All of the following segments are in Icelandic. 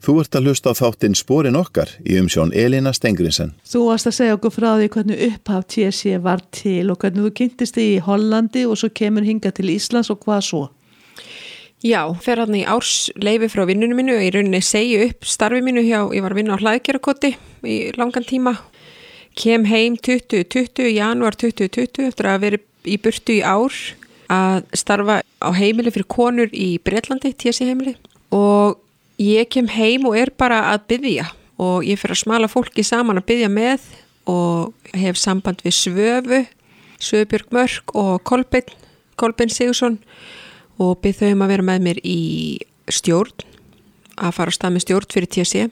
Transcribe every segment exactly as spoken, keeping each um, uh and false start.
Þú ert að hlusta á þáttinn Sporin okkar í umsjón Elína Stengrinsen. Þú varst að segja okkur frá því hvernig upphaf T S E var til og hvernig þú kynntist í Hollandi og svo kemur hingað til Íslands og hvað svo? Já, fer hann í ársleyfi frá vinnunum mínu og í rauninni segi upp starfi mínu hjá, ég var að vinna á Hlaðgerðarkoti í langan tíma. Kem heim tuttugu tuttugu, janúar tuttugu tuttugu eftir að vera í burtu í ár að starfa á heimili fyrir konur í Bretlandi, T S E heimili og ég kem heim og er bara að biðja og ég fer að smala fólki saman að biðja með og hef samband við Svöfu, Svöbjörg Mörk og Kolbeinn, Kolbeinn Sigursson og bið þau um að vera með mér í stjórn, að fara á stað með stjórn fyrir T S E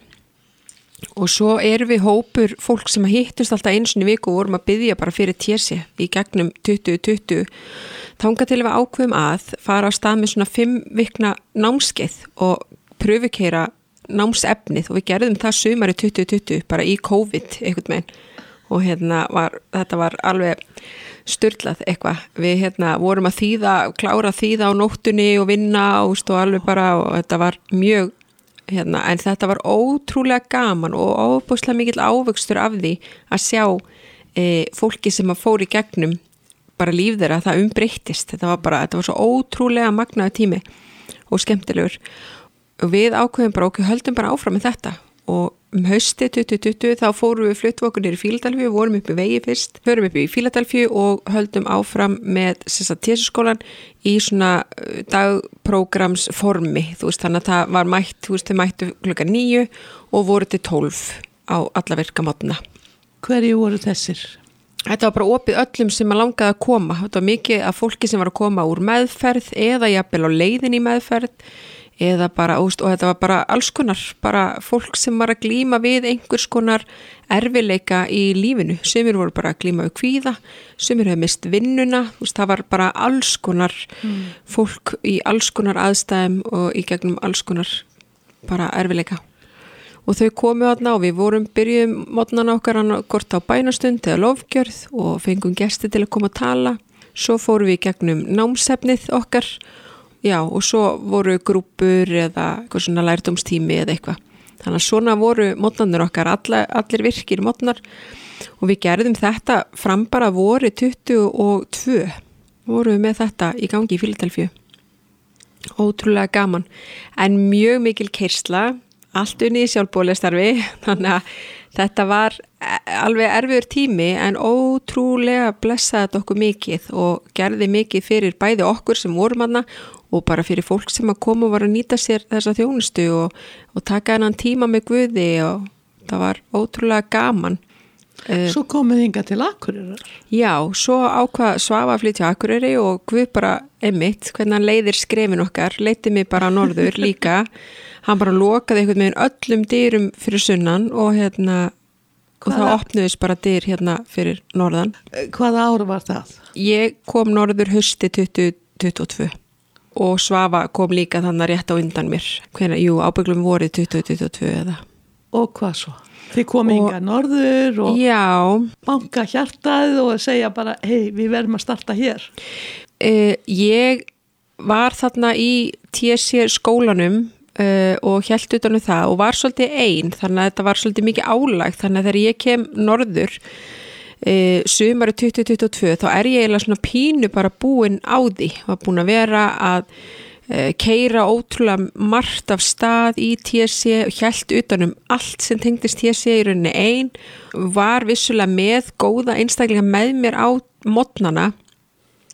og svo erum við hópur fólk sem hittust alltaf einu sinni í viku og vorum að biðja bara fyrir T S E í gegnum tuttugu tuttugu þangað til við ákveðum að fara á stað með svona fimm vikna námskeið og pröfukeira námsefnið og við gerðum það sumari tuttugu tuttugu bara í COVID einhvern veginn og hérna var, þetta var alveg sturlað eitthvað. Við hérna vorum að þýða, klára þýða á nóttunni og vinna og, og alveg bara og þetta var mjög hérna, en þetta var ótrúlega gaman og óbúslega mikill ávöxtur af því að sjá e, fólki sem að fór í gegnum bara líf þeirra, það umbreyttist. Þetta var bara, þetta var svo ótrúlega magnaður tími og skemmtilegur. Og við ákveðum bara okkur höldum bara áfram með þetta og um hausti tuttugu tuttugu þá fórum við fluttum okkur niður í Fíladelfíu, vorum upp í vegi fyrst, förum upp í Fíladelfíu og höldum áfram með T S E-skólan í svona dagprógramsformi, þú veist, þannig að það var mætt, þú veist, þau mættu klukkan níu og voru til tólf á alla virkamótna. Hverju voru þessir? Þetta var bara opið öllum sem að langaði að koma. Þetta var mikið af fólki sem var að koma úr meðferð eða jafnvel á leiðin í meðferð eða bara, og þetta var bara alls konar, bara fólk sem var að glíma við einhvers konar erfileika í lífinu. Sumir voru bara að glíma við kvíða, sumir hefur mist vinnuna, þú veist, það var bara alls konar mm. fólk í alls konar aðstæðum og í gegnum alls konar bara erfileika. Og þau komu þarna og við vorum byrjuðum mótnana okkar annað á bænastund eða lofgjörð og fengum gesti til að koma að tala. Svo fórum við í gegnum námsefnið okkar. Já, og svo voru grúpur eða eitthvað svona lærdómstími eða eitthvað. Þannig að svona voru mótnarnir okkar, alla, allir virkir mótnar og við gerðum þetta fram bara voru tuttugu og tvö. Vorum við með þetta í gangi í Fíladelfíu. Ótrúlega gaman, en mjög mikil keyrsla, allt unni í sjálfboðaliðastarfi, þannig að þetta var alveg erfiður tími en ótrúlega blessaði þetta okkur mikið og gerði mikið fyrir bæði okkur sem vorum þarna og bara fyrir fólk sem að koma og var að nýta sér þessa þjónustu og, og taka hennan tíma með Guði og það var ótrúlega gaman. Svo komið hingað til Akureyrar? Já, svo ákvað Svafa að flytja Akureyri og Guð bara einmitt, hvernig hann leiðir skrefin okkar, leiddi mig bara norður líka. Hann bara lokaði einhvern veginn öllum dyrum fyrir sunnan og hérna og Hvaða? Það opnuðist bara dyr hérna fyrir norðan. Hvaða ár var það? Ég kom norður hausti tuttugu tuttugu og tvö og Svafa kom líka þannig rétt á undan mér. Hvernig, jú, ábygglum voru tuttugu tuttugu og tvö eða. Og hvað svo? Þið komið hingað norður og já. banka hjartað og segja bara, hei, við verðum að starta hér. Uh, ég var þarna í T S E skólanum uh, og hélt utan um það og var svolítið ein, þannig að þetta var svolítið mikið álag, þannig að þegar ég kem norður uh, sumari tuttugu tuttugu og tvö þá er ég eiginlega svona pínu bara búin á því, var búin að vera að keira ótrúlega margt af stað í T S E og hélt utanum allt sem tengdist T S E í rauninni ein, var vissulega með góða einstaklinga með mér á mótnana